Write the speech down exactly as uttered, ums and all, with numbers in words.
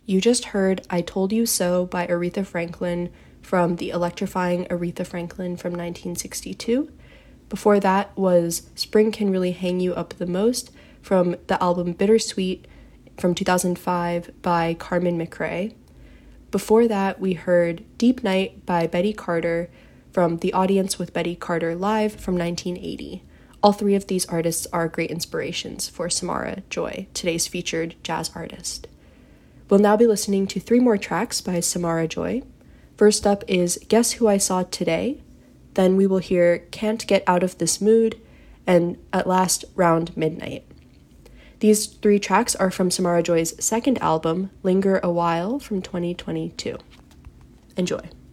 You just heard I Told You So by Aretha Franklin from the electrifying Aretha Franklin from nineteen sixty-two. Before that was Spring Can Really Hang You Up the Most from the album Bittersweet from two thousand five by Carmen McRae. Before that, we heard Deep Night by Betty Carter from The Audience with Betty Carter Live from nineteen eighty. All three of these artists are great inspirations for Samara Joy, today's featured jazz artist. We'll now be listening to three more tracks by Samara Joy. First up is Guess Who I Saw Today. Then we will hear Can't Get Out of This Mood, and at last, Round Midnight. These three tracks are from Samara Joy's second album, Linger a While, from twenty twenty-two. Enjoy.